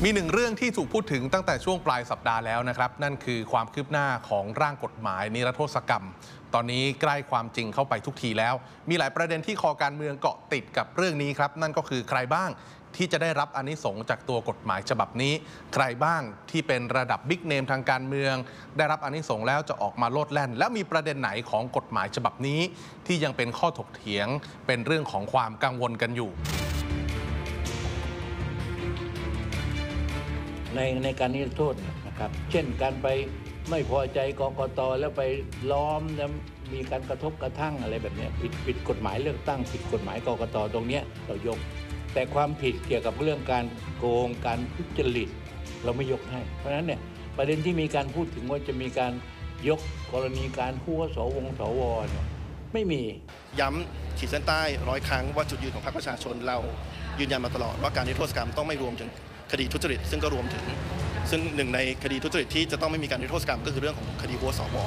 มีหนึ่งเรื่องที่ถูกพูดถึงตั้งแต่ช่วงปลายสัปดาห์แล้วนะครับนั่นคือความคืบหน้าของร่างกฎหมายนิรโทษกรรมตอนนี้ใกล้ความจริงเข้าไปทุกทีแล้วมีหลายประเด็นที่คอการเมืองเกาะติดกับเรื่องนี้ครับนั่นก็คือใครบ้างที่จะได้รับอานิสงส์จากตัวกฎหมายฉบับนี้ใครบ้างที่เป็นระดับบิ๊กเนมทางการเมืองได้รับอานิสงส์แล้วจะออกมาโลดแล่นแล้วมีประเด็นไหนของกฎหมายฉบับนี้ที่ยังเป็นข้อถกเถียงเป็นเรื่องของความกังวลกันอยู่ในการนิรโทษนะครับเช่นการไปไม่พอใจกกต.แล้วไปล้อมแล้วมีการกระทบกระทั่งอะไรแบบนี้ผิดกฎหมายเลือกตั้งผิดกฎหมายกกต.ตรงนี้เรายกแต่ความผิดเกี่ยวกับเรื่องการโกงการทุจริตเราไม่ยกให้เพราะฉะนั้นเนี่ยประเด็นที่มีการพูดถึงว่าจะมีการยกกรณีการหัวสวเนี่ยไม่มีย้ำขีดเส้นใต้100 ครั้งว่าจุดยืนของพรรคประชาชนเรายืนยันมาตลอดว่าการนิรโทษกรรมต้องไม่รวมถึงคดีทุจริตซึ่งก็รวมถึงซึ่งหนึ่งในคดีทุจริตที่จะต้องไม่มีการนิรโทษกรรมก็คือเรื่องของคดีหัวสว.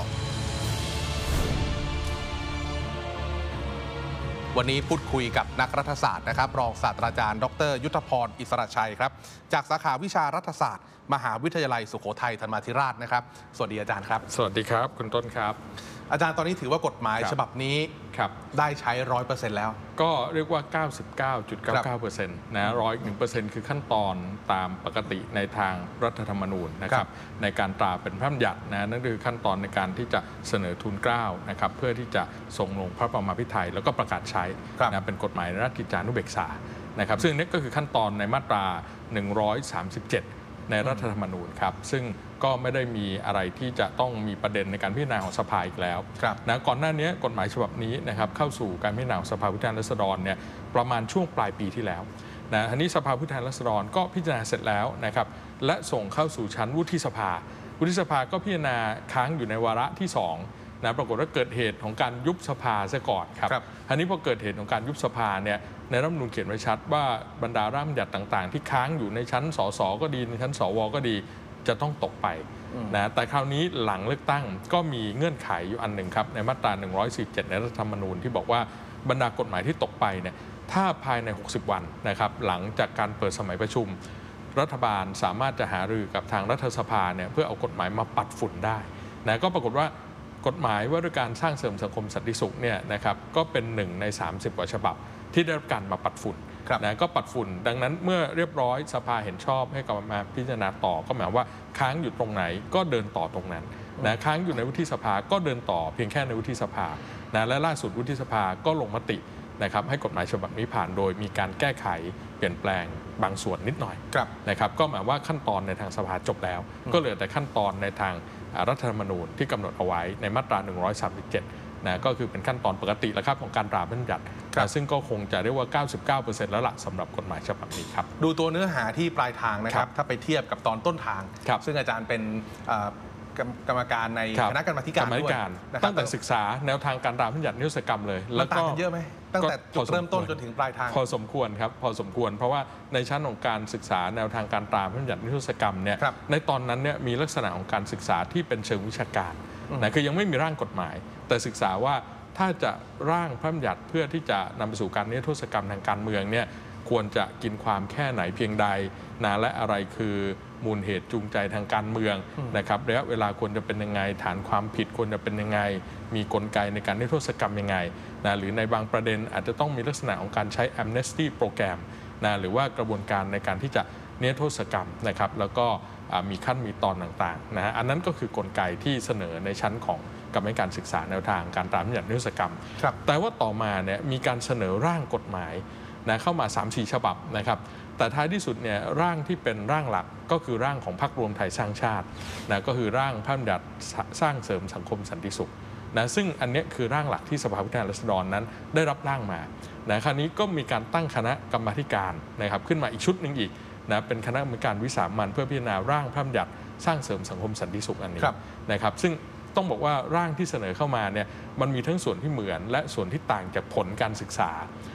วันนี้พูดคุยกับนักรัฐศาสตร์นะครับรองศาสตราจารย์ดร.ยุทธพรอิสระชัยครับจากสาขาวิชารัฐศาสตร์มหาวิทยาลัยสุโขทัยธรรมาธิราชนะครับสวัสดีอาจารย์ครับสวัสดีครับคุณต้นครับอาจารย์ตอนนี้ถือว่ากฎหมายฉบับนี้ได้ใช้ 100% แล้วก็เรียกว่า 99.99% นะ101% คือขั้นตอนตามปกติในทางรัฐธรรมนูญนะครับในการตราเป็นพระบัญญัตินะนั่นคือขั้นตอนในการที่จะเสนอทูลเกล้านะครับเพื่อที่จะส่งลงพระบรมพิไธยแล้วก็ประกาศใช้นะเป็นกฎหมายราชกิจจานุเบกษานะครับซึ่งนี่ก็คือขั้นตอนในมาตรา 137 ในรัฐธรรมนูญครับซึ่งก็ไม่ได้มีอะไรที่จะต้องมีประเด็นในการพิจารณาของสภาอีกแล้วนะก่อนหน้านี้กฎหมายฉบับนี้นะครับเข้าสู่การพิจารณาของสภาผู้แทนราษฎรเนี่ยประมาณช่วงปลายปีที่แล้วนะทีนี้สภาผู้แทนราษฎรก็พิจารณาเสร็จแล้วนะครับและส่งเข้าสู่ชั้นวุฒิสภาก็พิจารณาค้างอยู่ในวาระที่2นะปรากฏว่าเกิดเหตุของการยุบสภาซะก่อนครับทีนี้พอเกิดเหตุของการยุบสภาเนี่ยในรัฐธรรมนูญเขียนไว้ชัดว่าบรรดาร่างบัญญัติต่างๆที่ค้างอยู่ในชั้นสสก็ดีในชั้นสวก็ดีจะต้องตกไปนะแต่คราวนี้หลังเลือกตั้งก็มีเงื่อนไขอยู่อันหนึ่งครับในมาตรา 147 ในรัฐธรรมนูญที่บอกว่าบรรดากฎหมายที่ตกไปเนี่ยถ้าภายใน60 วันนะครับหลังจากการเปิดสมัยประชุมรัฐบาลสามารถจะหารือกับทางรัฐสภาเนี่ยเพื่อเอากฎหมายมาปัดฝุ่นได้นะก็ปรากฏว่ากฎหมายว่าด้วยการสร้างเสริมสังคมสันติสุขเนี่ยนะครับก็เป็น1 ใน 30 กว่าฉบับที่ได้รับการมาปัดฝุ่นนะก็ปัดฝุ่นดังนั้นเมื่อเรียบร้อยสภาเห็นชอบให้กลับมาพิจารณาต่อก็หมายว่าค้างอยู่ตรงไหนก็เดินต่อตรงนั้นนะค้างอยู่ในวุฒิสภาก็เดินต่อเพียงแค่ในวุฒิสภานะและล่าสุดวุฒิสภาก็ลงมตินะครับให้กฎหมายฉบับนี้ผ่านโดยมีการแก้ไขเปลี่ยนแปลงบางส่วนนิดหน่อยนะครับก็หมายว่าขั้นตอนในทางสภาจบแล้วก็เหลือแต่ขั้นตอนในทางรัฐธรรมนูญที่กำหนดเอาไว้ในมาตรา 137นะก็คือเป็นขั้นตอนปกติแล้วครับของการตราบัญญัติซึ่งก็คงจะเรียกว่า 99% แล้วล่ะสำหรับกฎหมายฉบับนี้ครับดูตัวเนื้อหาที่ปลายทางนะครับถ้าไปเทียบกับตอนต้นทางซึ่งอาจารย์เป็นกรรมการในคณะกรรมาธิการด้วยตั้งแต่ศึกษาแนวทางการตราบัญญัตินิรโทษกรรมเลยแล้วต่างกันเยอะไหมตั้งแต่จุดเริ่มต้นจนถึงปลายทางพอสมควรครับพอสมควรเพราะว่าในชั้นของการศึกษาแนวทางการตราบัญญัตินิรโทษกรรมเนี่ยในตอนนั้นเนี่ยมีลักษณะของการศึกษาที่เป็นเชิงวิชาการนะคือยังไม่มีร่างกฎหมายแต่ศึกษาว่าถ้าจะร่างพระบัญญัติเพื่อที่จะนำไปสู่การนิรโทษกรรมทางการเมืองเนี่ยควรจะกินความแค่ไหนเพียงใดนะและอะไรคือมูลเหตุจูงใจทางการเมืองนะครับระยะเวลาควรจะเป็นยังไงฐานความผิดควรจะเป็นยังไงมีกลไกในการนิรโทษกรรมยังไงนะหรือในบางประเด็นอาจจะต้องมีลักษณะของการใช้ amnesty โปรแกรมนะหรือว่ากระบวนการในการที่จะนิรโทษกรรมนะครับแล้วก็มีขั้นมีตอนต่างๆนะอันนั้นก็คือกลไกที่เสนอในชั้นของกรรมการศึกษาแนวทางการตราบัญญัตินิรโทษกรรมแต่ว่าต่อมาเนี่ยมีการเสนอร่างกฎหมายนะเข้ามา 3-4 ฉบับนะครับแต่ท้ายที่สุดเนี่ยร่างที่เป็นร่างหลักก็คือร่างของพรรครวมไทยสร้างชาตินะก็คือร่างพระบัญญัติสร้างเสริมสังคมสันติสุขนะซึ่งอันนี้คือร่างหลักที่สภาผู้แทนราษฎรนั้นได้รับร่างมานะคราวนี้ก็มีการตั้งคณะกรรมาธิการนะครับขึ้นมาอีกชุดหนึ่งอีกนะเป็นคณะกรรมการวิสามัญเพื่อพิจารณาร่างพระบัญญัติสร้างเสริมสังคมสันติสุขอันนี้นะครับซึ่งต้องบอกว่าร่างที่เสนอเข้ามาเนี่ยมันมีทั้งส่วนที่เหมือนและส่วนที่ต่างจากผลการศึกษา